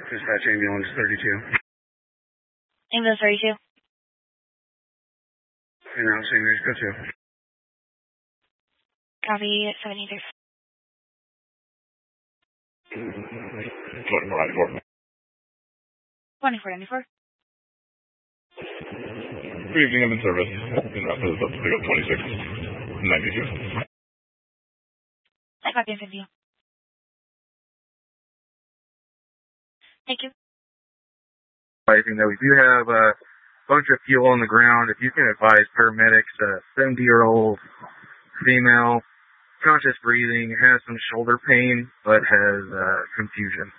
Dispatch ambulance 32. Ambulance 32. En route, St. Mary's, go to. Copy 73. 2494. 2494. Good evening, I'm in service. En route to the subject 2692. I copy and send you. Thank you. That we do have a bunch of fuel on the ground. If you can advise paramedics, 70-year-old female, conscious breathing, has some shoulder pain, but has confusion.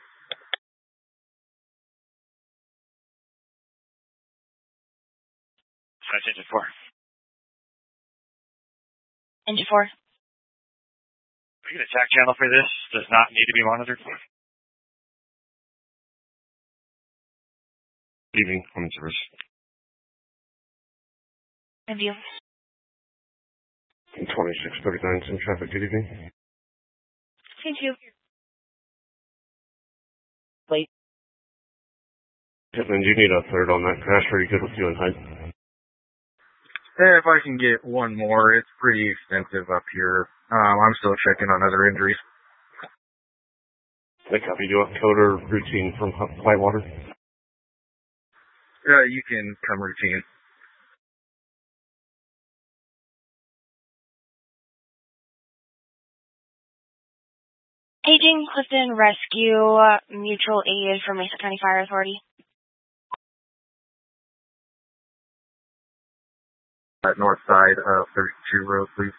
Engine 4. Engine 4. We get a TAC channel for this. Does not need to be monitored. Good evening, I'm in service. And you. 2639, some traffic, good evening. Thank you. And then do you need a third on that crash, or are you good with doing height? If I can get one more, it's pretty extensive up here. I'm still checking on other injuries. I copy. Do you want code or routine from Whitewater? You can come routine. Paging Clifton Rescue Mutual Aid from Mesa County Fire Authority. At north side of 32 Road, please.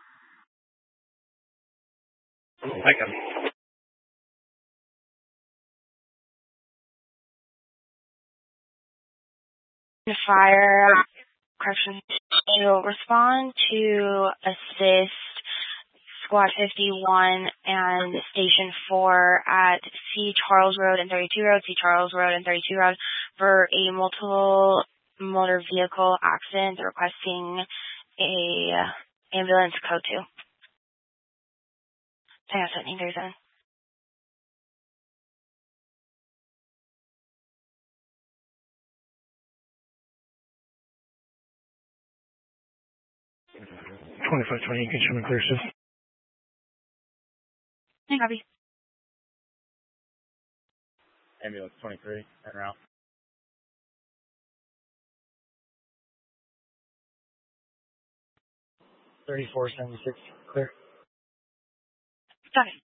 I copy. Fire, correction, will respond to assist Squad 51 and Station 4 at C. Charles Road and 32 Road, C. Charles Road and 32 Road for a multiple motor vehicle accident, requesting a ambulance code 2. I have 1737. You can show me clear shift. I copy. Ambulance 23, en route. 3476, clear. Got it.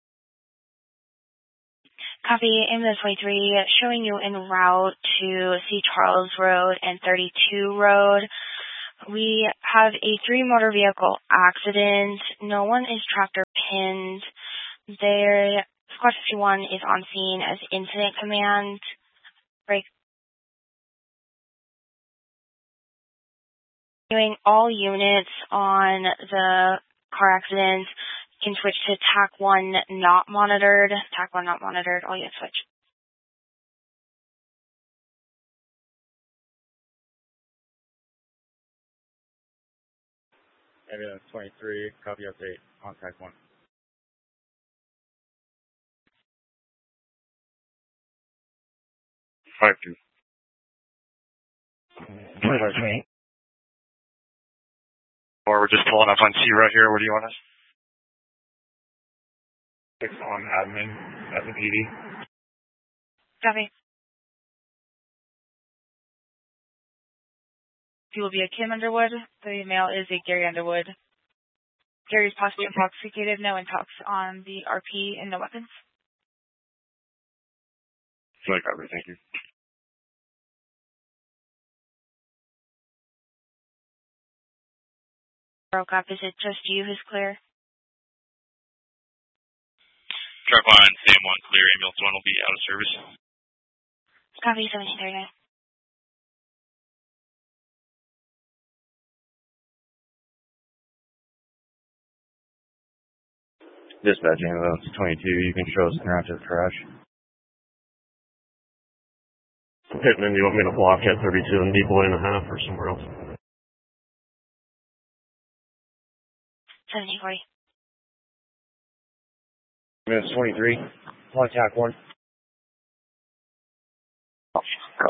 Copy, ambulance 23, showing you en route to C. Charles Road and 32 Road. We have a 3-motor vehicle accident. No one is tracked or pinned. Their Squad 51 is on scene as incident command. Break. Doing all units on the car accident can switch to TAC 1 not monitored. TAC 1 not monitored. All units switch. Ambulance 23, copy update on TAC 1. 52. 2528. Or we're just pulling up on C right here. Where do you want us? 6 on admin at the PD. Copy. He will be a Kim Underwood. The male is a Gary Underwood. Gary is possibly intoxicated. No intox on the RP and no weapons. I copy, thank you. Broke up. Is it just you who's clear? Truck line, SAM 1 clear, ambulance 1 will be out of service. Copy 1739. Dispatch ambulance 22, you can show us en route to the crash. Pittman, you want me to block at 32 and Deploy and a half or somewhere else? 1740. Ambulance 23, on TAC 1.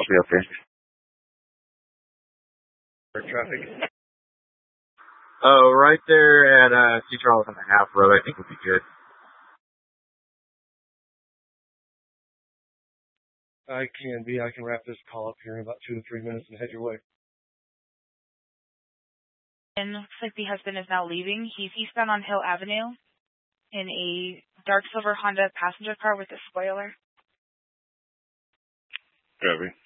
be okay. Traffic. Oh, right there at 2 Charles and a half road, I think would be good. I can wrap this call up here in about 2 to 3 minutes and head your way. And looks like the husband is now leaving. He's eastbound on Hill Avenue in a dark silver Honda passenger car with a spoiler. Copy.